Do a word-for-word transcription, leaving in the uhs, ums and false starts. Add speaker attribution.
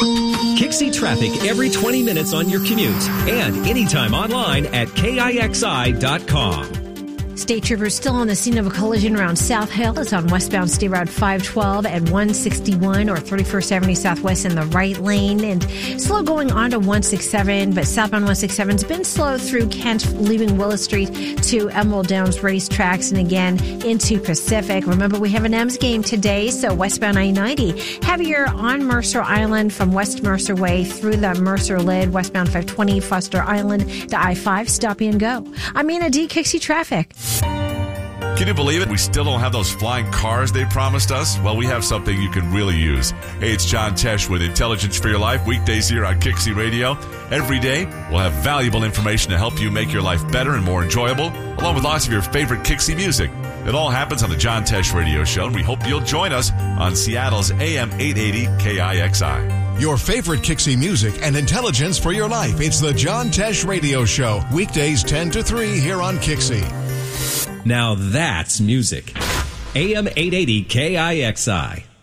Speaker 1: Kixie traffic every twenty minutes on your commute and anytime online at K I X I dot com.
Speaker 2: State troopers still on the scene of a collision around South Hill. It's on westbound State Route five twelve at one sixty-one or thirty-first Avenue Southwest in the right lane. And slow going on to one sixty-seven, but southbound one sixty-seven's been slow through Kent, leaving Willis Street to Emerald Downs Racetracks and again into Pacific. Remember, we have an M's game today, so westbound I ninety. Heavier on Mercer Island from West Mercer Way through the Mercer Lid, westbound five twenty, Foster Island to I five, stop and go. I'm Anna D, Kixie Traffic.
Speaker 3: Can you believe it? We still don't have those flying cars they promised us? Well, we have something you can really use. Hey, it's John Tesh with Intelligence for Your Life, weekdays here on Kixie Radio. Every day, we'll have valuable information to help you make your life better and more enjoyable, along with lots of your favorite Kixie music. It all happens on the John Tesh Radio Show, and we hope you'll join us on Seattle's A M eight eighty K I X I.
Speaker 4: Your favorite Kixie music and intelligence for your life. It's the John Tesh Radio Show, weekdays ten to three here on Kixie.
Speaker 1: Now that's music. A M eight eighty K I X I.